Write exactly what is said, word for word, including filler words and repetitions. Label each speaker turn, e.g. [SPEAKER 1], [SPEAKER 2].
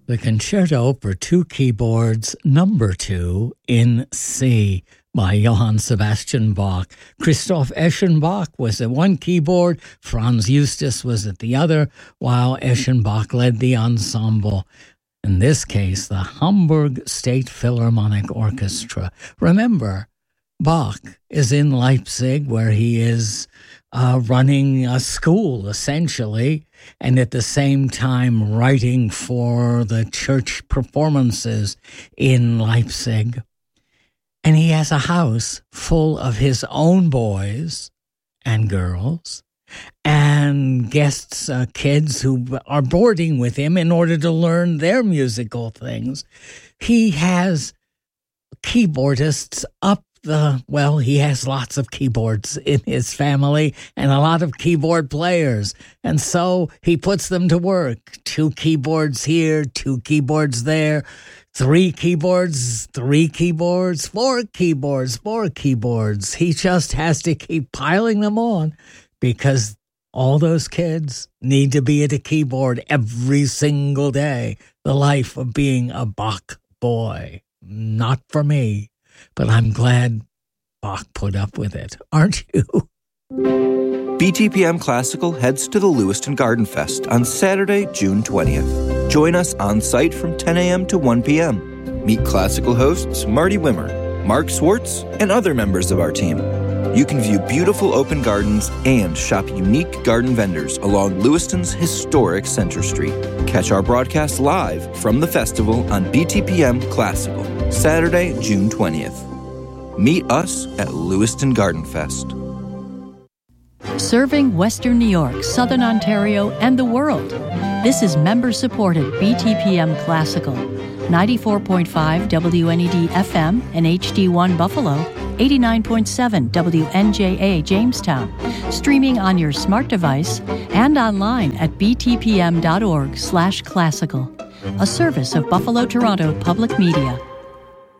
[SPEAKER 1] The Concerto for Two Keyboards, number two, in C, by Johann Sebastian Bach. Christoph Eschenbach was at one keyboard, Franz Justus was at the other, while Eschenbach led the ensemble. In this case, the Hamburg State Philharmonic Orchestra. Remember, Bach is in Leipzig, where he is uh, running a school, essentially, and at the same time writing for the church performances in Leipzig. And he has a house full of his own boys and girls and guests, uh, kids who are boarding with him in order to learn their musical things. He has keyboardists up the, well, he has lots of keyboards in his family and a lot of keyboard players. And so he puts them to work. Two keyboards here, two keyboards there, three keyboards, three keyboards, four keyboards, four keyboards. He just has to keep piling them on because all those kids need to be at a keyboard every single day. The life of being a Bach boy. Not for me. But I'm glad Bach put up with it, aren't you?
[SPEAKER 2] B T P M Classical heads to the Lewiston Garden Fest on Saturday, June twentieth. Join us on site from ten a.m. to one p.m. Meet classical hosts Marty Wimmer, Mark Swartz, and other members of our team. You can view beautiful open gardens and shop unique garden vendors along Lewiston's historic Center Street. Catch our broadcast live from the festival on B T P M Classical, Saturday, June twentieth. Meet us at Lewiston Garden Fest.
[SPEAKER 3] Serving Western New York, Southern Ontario, and the world. This is member-supported B T P M Classical, ninety-four point five W N E D F M and H D one Buffalo, eighty-nine point seven W N J A Jamestown, streaming on your smart device and online at b t p m dot org slash classical, a service of Buffalo Toronto Public Media.